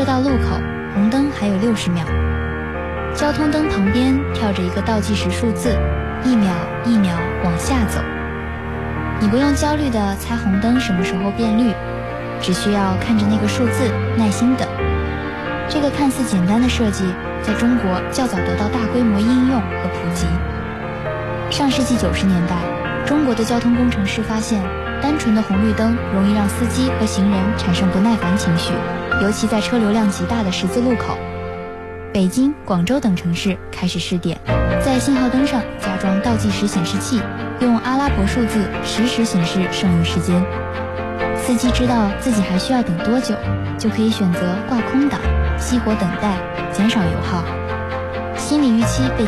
车道路口，红灯还有60秒。交通灯旁边跳着一个倒计时数字，1秒1秒往下走。你不用焦虑地猜红灯什么时候变绿，只需要看着那个数字耐心等。这个看似简单的设计在中国较早得到大规模应用和普及。上世纪90年代，中国的交通工程师发现，单纯的红绿灯容易让司机和行人产生不耐烦情绪，尤其在车流量极大的十字路口。北京、广州等城市开始试点，在信号灯上加装倒计时显示器，用阿拉伯数字实时显示剩余时间。司机知道自己还需要等多久，就可以选择挂空挡、熄火等待，减少油耗。心理预期被